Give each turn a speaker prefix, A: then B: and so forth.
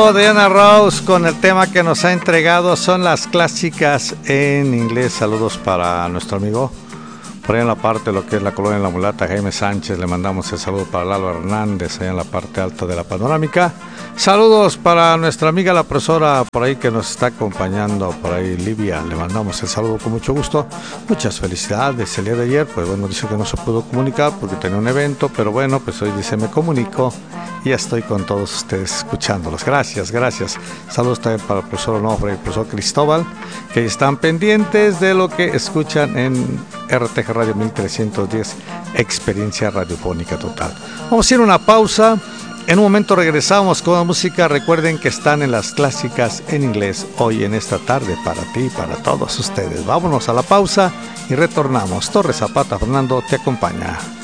A: gusto, Diana Rose, con el tema que nos ha entregado. Son las clásicas en inglés. Saludos para nuestro amigo por ahí en la parte de lo que es la colonia La Mulata, Jaime Sánchez. Le mandamos el saludo para Lalo Hernández, allá en la parte alta de la panorámica. Saludos para nuestra amiga la profesora por ahí que nos está acompañando, por ahí Livia. Le mandamos el saludo con mucho gusto. Muchas felicidades. El día de ayer, pues bueno, dice que no se pudo comunicar porque tenía un evento, pero bueno, pues hoy dice me comunico y ya estoy con todos ustedes escuchándolos. Gracias, gracias. Saludos también para el profesor Onofre y el profesor Cristóbal, que están pendientes de lo que escuchan en RTG Radio 1310, Experiencia Radiofónica Total. Vamos a ir a una pausa. En un momento regresamos con la música. Recuerden que están en las clásicas en inglés hoy en esta tarde para ti y para todos ustedes. Vámonos a la pausa y retornamos. Torres Zapata Fernando te acompaña.